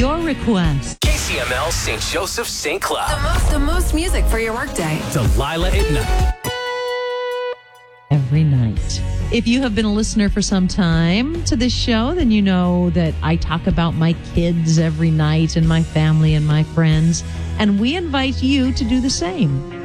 your request. KCML St. Joseph St. Cloud. The most music for your workday. Delilah at night. Every night. If you have been a listener for some time to this show, then you know that I talk about my kids every night and my family and my friends, and we invite you to do the same.